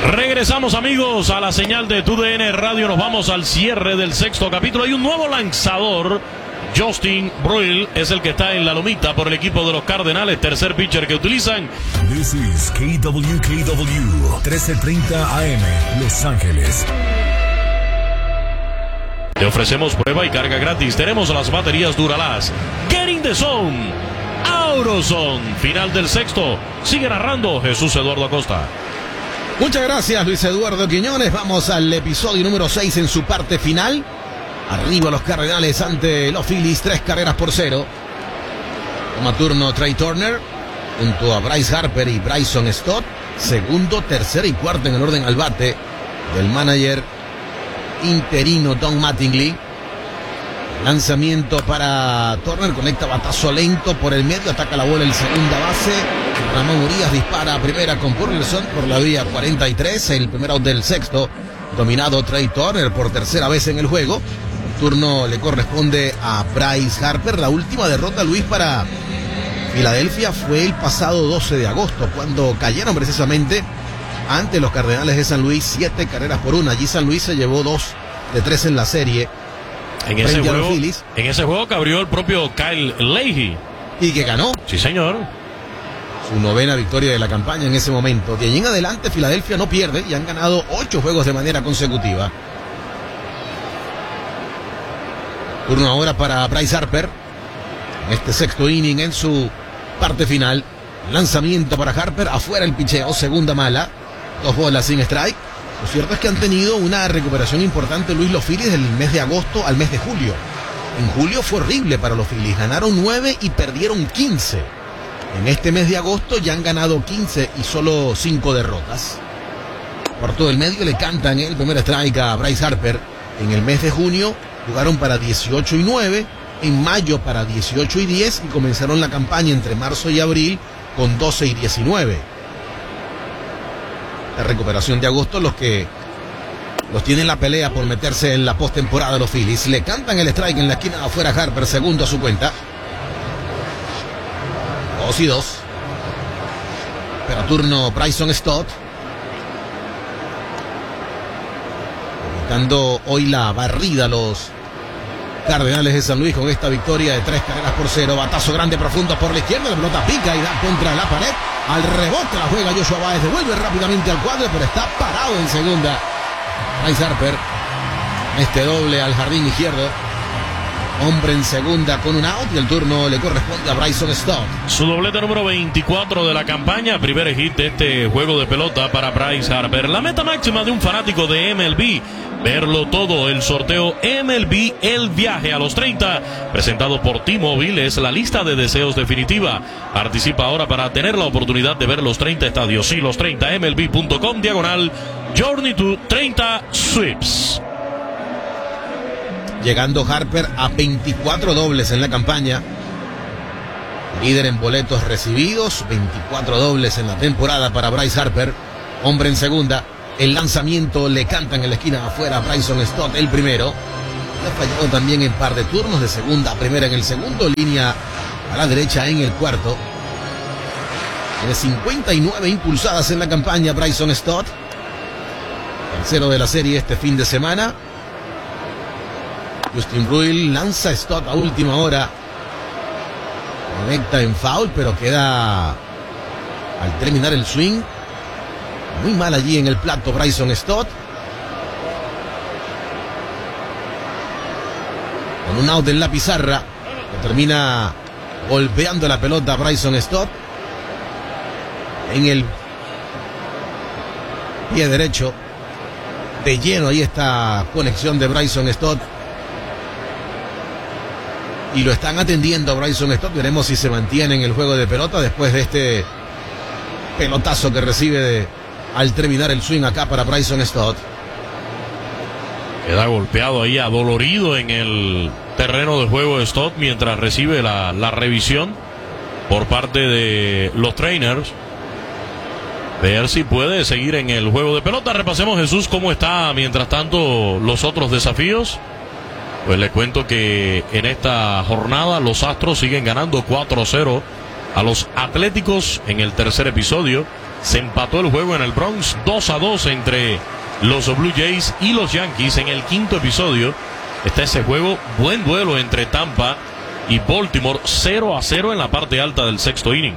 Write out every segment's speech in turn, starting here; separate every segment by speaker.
Speaker 1: Regresamos, amigos, a la señal de TUDN Radio. Nos vamos al cierre del sexto capítulo. Hay un nuevo lanzador. Justin Bruihl es el que está en la lomita por el equipo de los Cardenales. Tercer pitcher que utilizan.
Speaker 2: This is KWKW 1330 AM, Los Ángeles.
Speaker 1: Le ofrecemos prueba y carga gratis. Tenemos las baterías Duralast. Get in the zone. Autozone. Final del sexto. Sigue narrando Jesús Eduardo Acosta.
Speaker 3: Muchas gracias, Luis Eduardo Quiñones. Vamos al episodio número 6 en su parte final. Arriba los Cardenales ante los Phillies, 3-0. Toma turno Trea Turner junto a Bryce Harper y Bryson Stott. Segundo, tercero y cuarto en el orden al bate del manager interino Don Mattingly. Lanzamiento para Turner, conecta batazo lento por el medio, ataca la bola el segunda base. Ramón Urias dispara a primera con Burleson por la vía 43. El primer out del sexto, dominado Trea Turner por tercera vez en el juego. El turno le corresponde a Bryce Harper. La última derrota, Luis, para Filadelfia fue el pasado 12 de agosto, cuando cayeron precisamente ante los Cardenales de San Luis, 7-1. Allí San Luis se llevó 2 de 3 en la serie.
Speaker 1: En ese juego que abrió el propio Kyle Leahy.
Speaker 3: Y que ganó.
Speaker 1: Sí, señor.
Speaker 3: Su novena victoria de la campaña en ese momento. De allí en adelante Filadelfia no pierde y han ganado 8 juegos de manera consecutiva. Turno ahora para Bryce Harper. En este sexto inning, en su parte final. Lanzamiento para Harper. Afuera el picheo. Segunda mala. 2 bolas sin strike. Lo cierto es que han tenido una recuperación importante, Luis, los Phillies, del mes de agosto al mes de julio. En julio fue horrible para los Phillies. Ganaron 9 y perdieron 15. En este mes de agosto ya han ganado 15 y solo 5 derrotas. Por todo el medio le cantan el primer strike a Bryce Harper. En el mes de junio jugaron para 18-9. En mayo para 18-10. Y comenzaron la campaña entre marzo y abril con 12-19. La recuperación de agosto, los que los tienen la pelea por meterse en la postemporada de los Phillies. Le cantan el strike en la esquina de afuera. Harper, segundo a su cuenta. 2-2. Pero turno Bryson Stott. Evitando hoy la barrida los Cardenales de San Luis con esta victoria de 3-0. Batazo grande profundo por la izquierda. La pelota pica y da contra la pared. Al rebote la juega Joshua Baez. Devuelve rápidamente al cuadro, pero está parado en segunda. Bryce Harper. Este doble al jardín izquierdo. Hombre en segunda con un out y el turno le corresponde a Bryson Stott.
Speaker 1: Su doblete número 24 de la campaña. Primer hit de este juego de pelota para Bryce Harper. La meta máxima de un fanático de MLB. Verlo todo. El sorteo MLB El Viaje a los 30. Presentado por T-Mobile. Es la lista de deseos definitiva. Participa ahora para tener la oportunidad de ver los 30 estadios. Sí, los 30. MLB.com/ Journey to 30 Sweeps.
Speaker 3: Llegando Harper a 24 dobles en la campaña. Líder en boletos recibidos. 24 dobles en la temporada para Bryce Harper. Hombre en segunda. El lanzamiento le cantan en la esquina afuera a Bryson Stott, el primero. Le ha fallado también en par de turnos, de segunda a primera en el segundo. Línea a la derecha en el cuarto. Tiene 59 impulsadas en la campaña Bryson Stott. Tercero de la serie este fin de semana. Justin Bruihl lanza a Stott a última hora. Conecta en foul, pero queda al terminar el swing. Muy mal allí en el plato Bryson Stott. Con un out en la pizarra. Que termina golpeando la pelota Bryson Stott. En el pie derecho. De lleno ahí esta conexión de Bryson Stott. Y lo están atendiendo a Bryson Stott. Veremos si se mantiene en el juego de pelota después de este pelotazo que recibe al terminar el swing acá para Bryson Stott.
Speaker 1: Queda golpeado ahí, adolorido en el terreno de juego de Stott mientras recibe la revisión por parte de los trainers. Ver si puede seguir en el juego de pelota. Repasemos, Jesús, cómo está mientras tanto los otros desafíos. Pues le cuento que en esta jornada los Astros siguen ganando 4-0 a los Atléticos en el tercer episodio. Se empató el juego en el Bronx 2-2 entre los Blue Jays y los Yankees. En el quinto episodio está ese juego, buen duelo entre Tampa y Baltimore, 0-0 en la parte alta del sexto inning.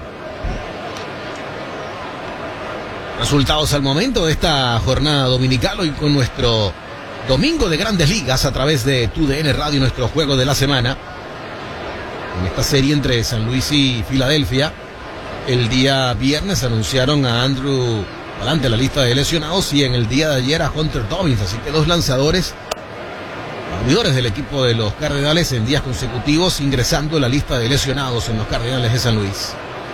Speaker 3: Resultados al momento de esta jornada dominical, hoy con nuestro domingo de Grandes Ligas a través de TUDN Radio, nuestro juego de la semana. En esta serie entre San Luis y Filadelfia, el día viernes anunciaron a Andrew Valante en la lista de lesionados y en el día de ayer a Hunter Dobbins, así que dos lanzadores abridores del equipo de los Cardenales en días consecutivos ingresando en la lista de lesionados en los Cardenales de San Luis.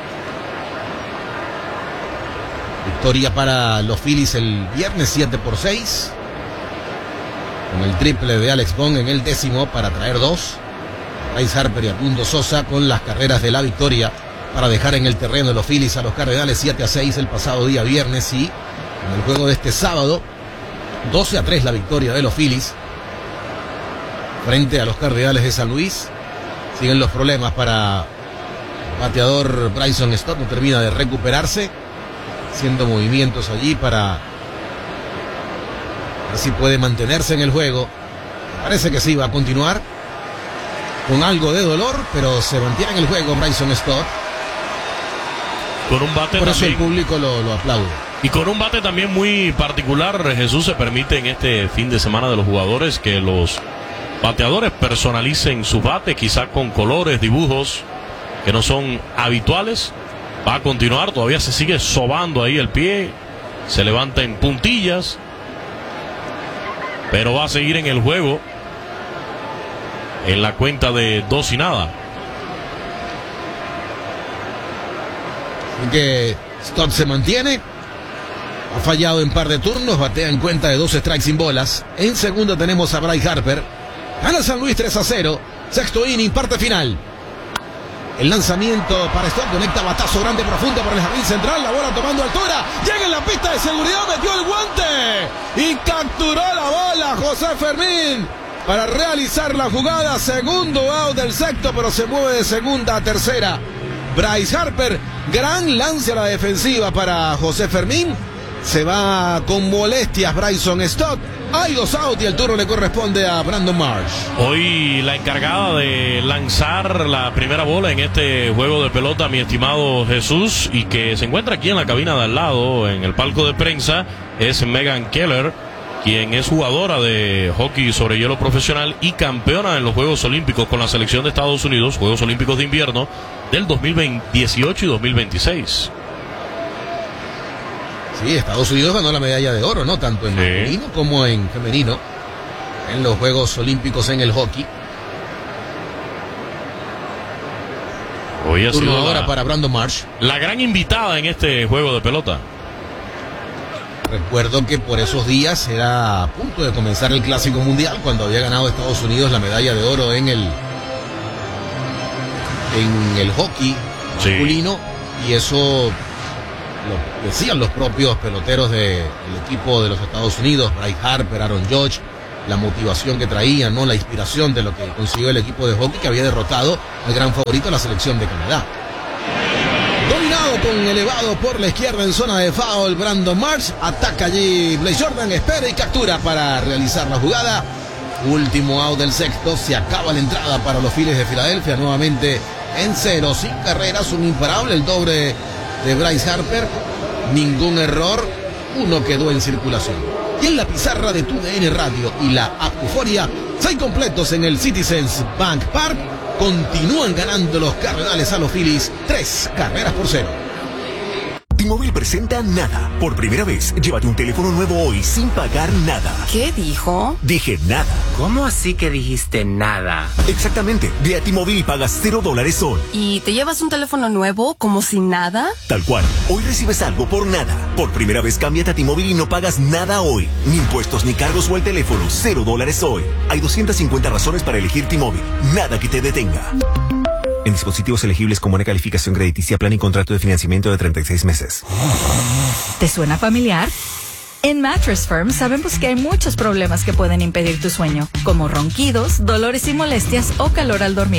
Speaker 3: Victoria para los Phillies el viernes 7-6, con el triple de Alex Bond en el décimo para traer dos. Bryce Harper y Abundo Sosa con las carreras de la victoria para dejar en el terreno de los Phillies a los Cardenales 7-6 el pasado día viernes, y en el juego de este sábado 12-3 la victoria de los Phillies frente a los Cardenales de San Luis. Siguen los problemas para el bateador Bryson Stott, no termina de recuperarse, haciendo movimientos allí para ver si puede mantenerse en el juego. Parece que sí va a continuar con algo de dolor, pero se mantiene en el juego Bryson Stott.
Speaker 1: Con un bate
Speaker 3: por
Speaker 1: también,
Speaker 3: eso el público lo aplaude.
Speaker 1: y con un bate también muy particular, Jesús, se permite en este fin de semana de los jugadores que los bateadores personalicen su bate, quizá con colores, dibujos que no son habituales. Va a continuar, todavía se sigue sobando ahí el pie, se levanta en puntillas, pero va a seguir en el juego en la cuenta de 2-0.
Speaker 3: Así que Stott se mantiene, ha fallado en par de turnos, batea en cuenta de 2 strikes sin bolas. En segunda tenemos a Bryce Harper. Gana San Luis 3-0, sexto inning, parte final. El lanzamiento para Stott, conecta batazo grande profundo por el jardín central, la bola tomando altura, llega en la pista de seguridad, metió el guante y capturó la bola José Fermín para realizar la jugada. Segundo out del sexto, pero se mueve de segunda a tercera Bryce Harper. Gran lance a la defensiva para José Fermín. Se va con molestias Bryson Stott. Hay 2 outs y el turno le corresponde a Brandon Marsh.
Speaker 1: Hoy la encargada de lanzar la primera bola en este juego de pelota, mi estimado Jesús, y que se encuentra aquí en la cabina de al lado, en el palco de prensa, es Megan Keller, quien es jugadora de hockey sobre hielo profesional y campeona en los Juegos Olímpicos con la selección de Estados Unidos, Juegos Olímpicos de Invierno del 2018 y 2026.
Speaker 3: Sí, Estados Unidos ganó la medalla de oro, ¿no? Tanto en masculino como en femenino en los Juegos Olímpicos en el hockey.
Speaker 1: Hoy ha
Speaker 3: Turno
Speaker 1: sido
Speaker 3: ahora para Brandon Marsh.
Speaker 1: la gran invitada en este juego de pelota.
Speaker 3: Recuerdo que por esos días era a punto de comenzar el Clásico Mundial cuando había ganado Estados Unidos la medalla de oro en el hockey masculino, y eso lo decían los propios peloteros del equipo de los Estados Unidos, Bryce Harper, Aaron Judge, la motivación que traían, ¿no? La inspiración de lo que consiguió el equipo de hockey que había derrotado al gran favorito, la selección de Canadá. Dominado con elevado por la izquierda en zona de foul, Brandon Marsh ataca allí Blaze Jordan, espera y captura para realizar la jugada. Último out del sexto, se acaba la entrada para los Phillies de Filadelfia, nuevamente en 0, sin carreras, un imparable, el doble de Bryce Harper, ningún error, uno quedó en circulación. Y en la pizarra de TUDN Radio y la app Euforia, 6 completos en el Citizens Bank Park. Continúan ganando los Cardenales a los Phillies 3-0.
Speaker 2: T-Mobile presenta Nada. Por primera vez, llévate un teléfono nuevo hoy sin pagar nada.
Speaker 4: ¿Qué dijo?
Speaker 2: Dije nada.
Speaker 5: ¿Cómo así que dijiste nada?
Speaker 2: Exactamente. Ve a T-Mobile y pagas $0 hoy.
Speaker 4: ¿Y te llevas un teléfono nuevo como si nada?
Speaker 2: Tal cual. Hoy recibes algo por nada. Por primera vez, cámbiate a T-Mobile y no pagas nada hoy. Ni impuestos, ni cargos o el teléfono. $0 hoy. Hay 250 razones para elegir T-Mobile. Nada que te detenga. En dispositivos elegibles con buena calificación crediticia, plan y contrato de financiamiento de 36 meses.
Speaker 6: ¿Te suena familiar? En Mattress Firm sabemos que hay muchos problemas que pueden impedir tu sueño, como ronquidos, dolores y molestias o calor al dormir.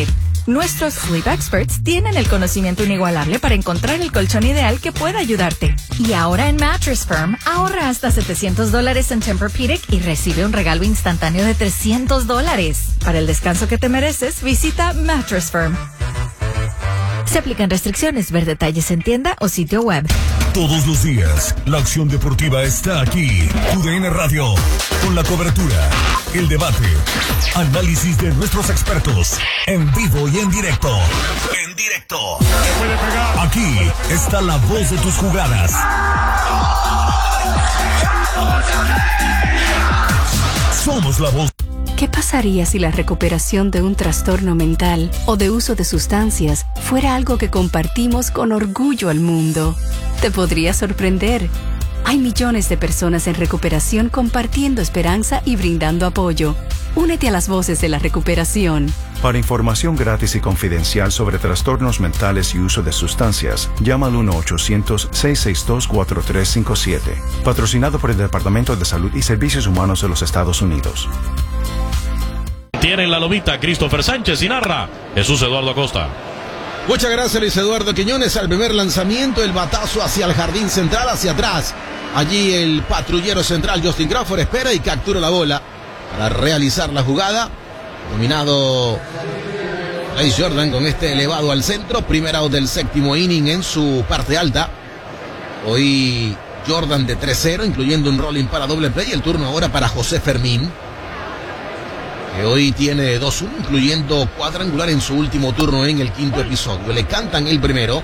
Speaker 6: Nuestros sleep experts tienen el conocimiento inigualable para encontrar el colchón ideal que pueda ayudarte. Y ahora en Mattress Firm, ahorra hasta $700 en Tempur-Pedic y recibe un regalo instantáneo de $300. Para el descanso que te mereces, visita Mattress Firm. Se aplican restricciones. Ver detalles en tienda o sitio web.
Speaker 7: Todos los días, la acción deportiva está aquí. TUDN Radio, con la cobertura, el debate, análisis de nuestros expertos, en vivo y en directo. En directo. Aquí está la voz de tus jugadas. Somos la voz.
Speaker 8: ¿Qué pasaría si la recuperación de un trastorno mental o de uso de sustancias fuera algo que compartimos con orgullo al mundo? Te podría sorprender. Hay millones de personas en recuperación compartiendo esperanza y brindando apoyo. Únete a las voces de la recuperación.
Speaker 9: Para información gratis y confidencial sobre trastornos mentales y uso de sustancias, llama al 1-800-662-4357. Patrocinado por el Departamento de Salud y Servicios Humanos de los Estados Unidos.
Speaker 1: Tiene la lomita Christopher Sánchez y narra Jesús Eduardo Acosta.
Speaker 3: Muchas gracias, Luis Eduardo Quiñones. Al primer lanzamiento, el batazo hacia el jardín central, hacia atrás. Allí el patrullero central Justin Crawford espera y captura la bola para realizar la jugada. Dominado Bryce Jordan con este elevado al centro. Primer out del séptimo inning en su parte alta. Hoy Jordan de 3-0, incluyendo un rolling para doble play. El turno ahora para José Fermín, que hoy tiene 2-1, incluyendo cuadrangular en su último turno en el quinto episodio. Le cantan el primero.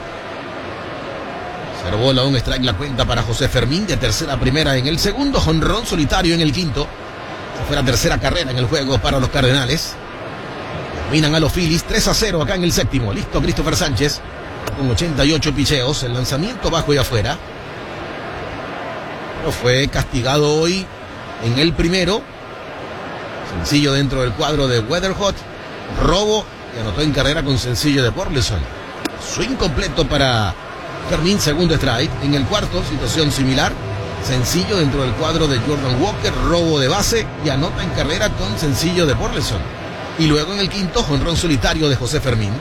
Speaker 3: Servó la un strike la cuenta para José Fermín, de tercera a primera en el segundo. Jonrón solitario en el quinto. Esa fue la tercera carrera en el juego para los Cardenales. Dominan a los Phillies 3-0 acá en el séptimo. Listo Christopher Sánchez con 88 picheos. El lanzamiento bajo y afuera. Pero fue castigado hoy en el primero. Sencillo dentro del cuadro de Weatherhot. Robo y anotó en carrera con sencillo de Burleson. Swing completo para Fermín, segundo strike. En el cuarto, situación similar. Sencillo dentro del cuadro de Jordan Walker. Robo de base y anota en carrera con sencillo de Burleson. Y luego en el quinto, jonrón solitario de José Fermín.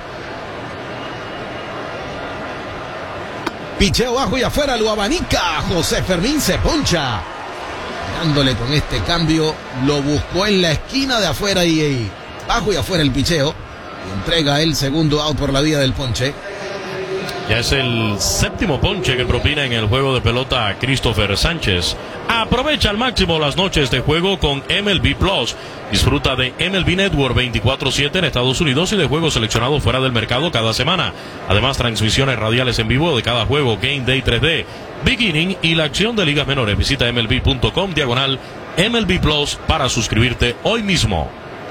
Speaker 3: Picheo bajo y afuera, lo abanica. José Fermín se poncha. Dándole con este cambio, lo buscó en la esquina de afuera y bajo y afuera el picheo. Y entrega el segundo out por la vía del ponche.
Speaker 1: Ya es el séptimo ponche que propina en el juego de pelota Christopher Sánchez. Aprovecha al máximo las noches de juego con MLB Plus. Disfruta de MLB Network 24/7 en Estados Unidos y de juegos seleccionados fuera del mercado cada semana. Además, transmisiones radiales en vivo de cada juego, Game Day 3D, Beginning y la acción de ligas menores. Visita MLB.com/MLB Plus para suscribirte hoy mismo.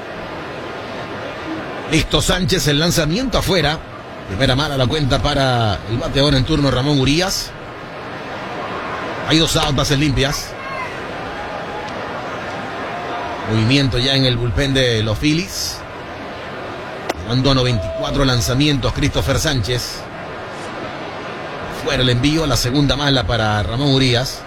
Speaker 3: Listo Sánchez, el lanzamiento afuera. Primera mala la cuenta para el bateador en turno Ramón Urias. Hay 2 outs, bases limpias. Movimiento ya en el bullpen de los Phillies. Llevando a 94 lanzamientos Christopher Sánchez. Fuera el envío, la segunda mala para Ramón Urias.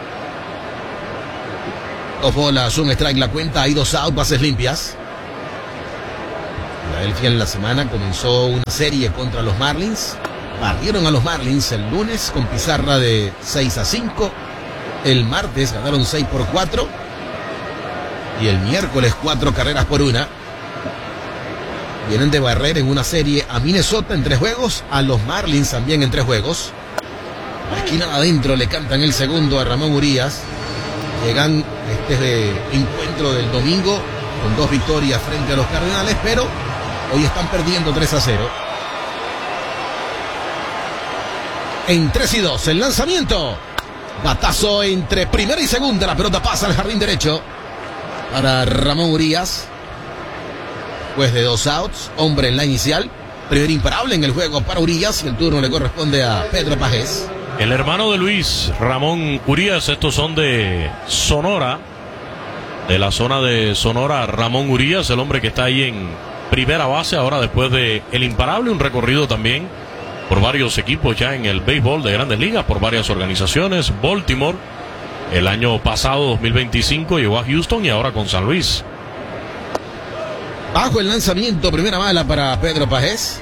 Speaker 3: 2 bolas, un strike la cuenta. Hay 2 outs, bases limpias. Filadelfia en la semana comenzó una serie contra los Marlins. Barrieron a los Marlins el lunes con pizarra de 6-5. El martes ganaron 6-4. Y el miércoles 4 carreras por 1. Vienen de barrer en una serie a Minnesota en 3 juegos. A los Marlins también en 3 juegos. La esquina adentro le cantan el segundo a Ramón Urias. Llegan este encuentro del domingo con 2 victorias frente a los Cardenales, pero hoy están perdiendo 3-0. En 3-2, el lanzamiento. Batazo entre primera y segunda. La pelota pasa al jardín derecho para Ramón Urias. Después de 2 outs, hombre en la inicial. Primer imparable en el juego para Urias y el turno le corresponde a Pedro Pajés.
Speaker 1: El hermano de Luis, Ramón Urias, estos son de Sonora. De la zona de Sonora, Ramón Urias, el hombre que está ahí en primera base ahora después de el imparable, un recorrido también por varios equipos ya en el béisbol de Grandes Ligas, por varias organizaciones. Baltimore, el año pasado 2025 llegó a Houston y ahora con San Luis.
Speaker 3: Bajo el lanzamiento, primera bala para Pedro Pagés.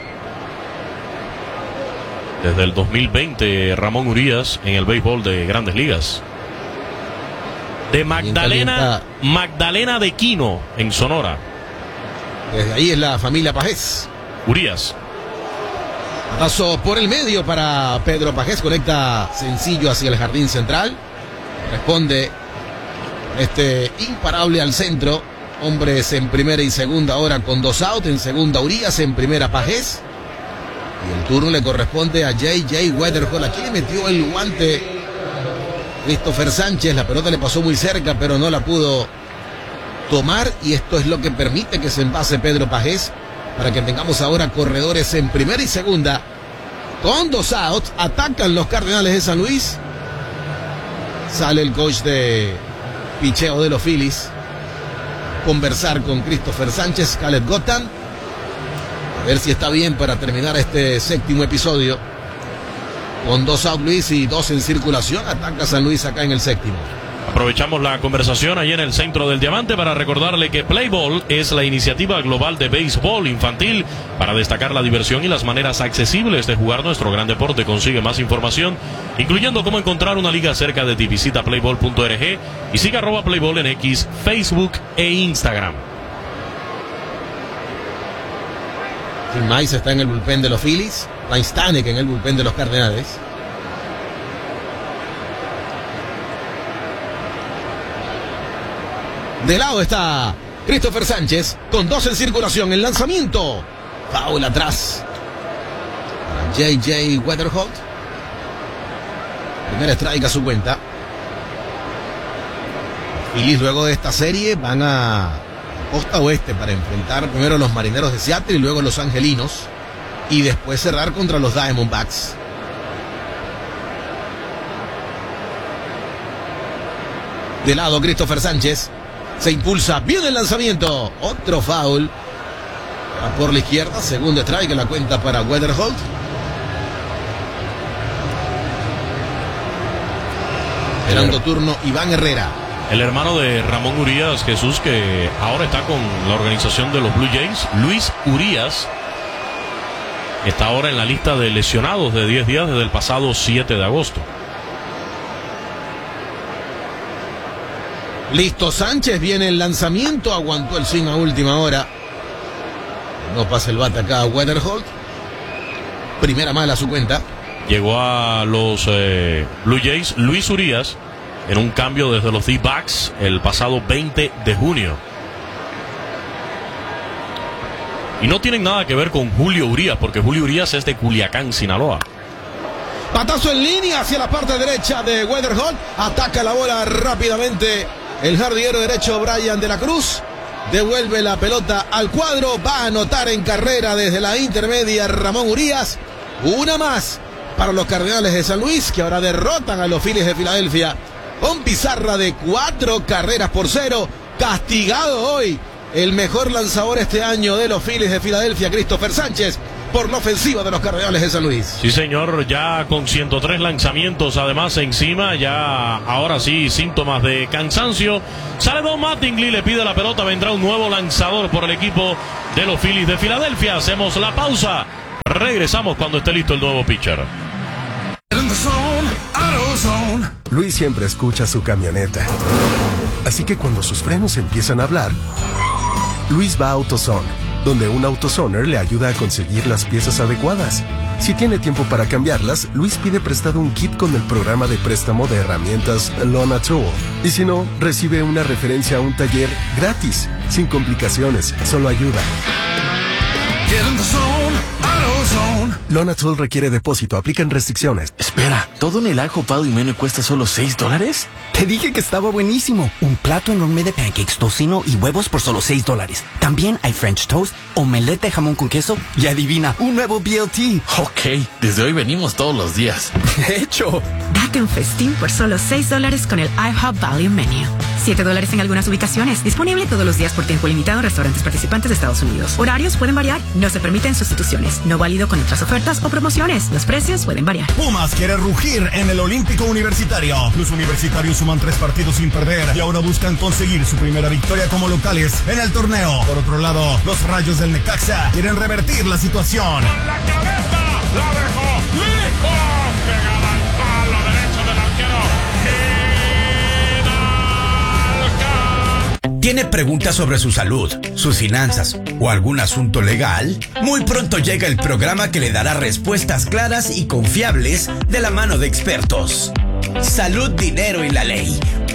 Speaker 1: Desde el 2020, Ramón Urias en el béisbol de Grandes Ligas. De Magdalena de Quino, en Sonora.
Speaker 3: Desde ahí es la familia Pagés.
Speaker 1: Urias.
Speaker 3: Paso por el medio para Pedro Pagés. Conecta sencillo hacia el jardín central. Responde imparable al centro. Hombres en primera y segunda ahora con 2 outs. En segunda Urias, en primera Pagés. Y el turno le corresponde a J.J. Weatherhall. Aquí le metió el guante Christopher Sánchez. La pelota le pasó muy cerca, pero no la pudo tomar. Y esto es lo que permite que se envase Pedro Pagés, para que tengamos ahora corredores en primera y segunda. Con 2 outs, atacan los Cardenales de San Luis. Sale el coach de picheo de los Phillies. Conversar con Christopher Sánchez, Caleb Gotham. A ver si está bien para terminar este séptimo episodio. Con 2 outs Luis y 2 en circulación. Ataca San Luis acá en el séptimo.
Speaker 1: Aprovechamos la conversación allí en el centro del Diamante para recordarle que Play Ball es la iniciativa global de béisbol infantil para destacar la diversión y las maneras accesibles de jugar nuestro gran deporte. Consigue más información, incluyendo cómo encontrar una liga cerca de ti. Visita playball.org y siga @Playball en X, Facebook e Instagram.
Speaker 3: Tim Mize está en el bullpen de los Phillies. Ryan Stanek en el bullpen de los Cardenales. De lado está Christopher Sánchez con 2 en circulación. El lanzamiento. Foul atrás para J.J. Weatherhall. Primer strike a su cuenta. Los Phillies luego de esta serie van a costa oeste para enfrentar primero a los Marineros de Seattle y luego a los Angelinos. Y después cerrar contra los Diamondbacks. De lado Christopher Sánchez. Se impulsa bien el lanzamiento. Otro foul. Por la izquierda. Segundo strike en la cuenta para Weatherhall. Esperando turno Iván Herrera.
Speaker 1: El hermano de Ramón Urias, Jesús, que ahora está con la organización de los Blue Jays, Luis Urias, está ahora en la lista de lesionados de 10 días desde el pasado 7 de agosto.
Speaker 3: Listo Sánchez, viene el lanzamiento, aguantó el swing a última hora. No pasa el bate acá a Weatherhall. Primera mala a su cuenta.
Speaker 1: Llegó a los Blue Jays Luis Urias en un cambio desde los D-Backs el pasado 20 de junio. Y no tienen nada que ver con Julio Urias, porque Julio Urias es de Culiacán, Sinaloa.
Speaker 3: Patazo en línea hacia la parte derecha de Weatherhall. Ataca la bola rápidamente el jardinero derecho Brian de la Cruz. Devuelve la pelota al cuadro. Va a anotar en carrera desde la intermedia Ramón Urias. Una más para los Cardenales de San Luis, que ahora derrotan a los Phillies de Filadelfia con pizarra de 4-0. Castigado hoy el mejor lanzador este año de los Phillies de Filadelfia, Christopher Sánchez, por la ofensiva de los Cardenales de San Luis.
Speaker 1: Sí, señor, ya con 103 lanzamientos además encima, ya ahora sí síntomas de cansancio. Sale Don Mattingly, le pide la pelota, vendrá un nuevo lanzador por el equipo de los Phillies de Filadelfia. Hacemos la pausa, regresamos cuando esté listo el nuevo pitcher.
Speaker 10: Luis siempre escucha su camioneta, así que cuando sus frenos empiezan a hablar, Luis va a AutoZone, donde un AutoZoner le ayuda a conseguir las piezas adecuadas. Si tiene tiempo para cambiarlas, Luis pide prestado un kit con el programa de préstamo de herramientas Lona Tool. Y si no, recibe una referencia a un taller gratis, sin complicaciones, solo ayuda. Lona Tool requiere depósito, aplican restricciones.
Speaker 11: Espera, ¿todo en el ajo Pado y Mene cuesta solo $6? Te dije que estaba buenísimo. Un plato enorme de pancakes, tocino y huevos por solo $6. También hay French toast, omelette de jamón con queso y adivina, un nuevo BLT.
Speaker 12: Ok, desde hoy venimos todos los días.
Speaker 11: De hecho,
Speaker 13: date un festín por solo $6 con el IHOP Value Menu. $7 en algunas ubicaciones. Disponible todos los días por tiempo limitado en restaurantes participantes de Estados Unidos. Horarios pueden variar. No se permiten sustituciones. No válido con otras ofertas o promociones. Los precios pueden variar.
Speaker 14: Pumas quiere rugir en el Olímpico Universitario. Los universitarios suman 3 partidos sin perder y ahora buscan conseguir su primera victoria como locales en el torneo. Por otro lado, los Rayos del Necaxa quieren revertir la situación.
Speaker 15: Con la cabeza la dejó lejos, pegada al palo derecho del arquero.
Speaker 16: ¿Tiene preguntas sobre su salud, sus finanzas o algún asunto legal? Muy pronto llega el programa que le dará respuestas claras y confiables de la mano de expertos. Salud, dinero y la ley.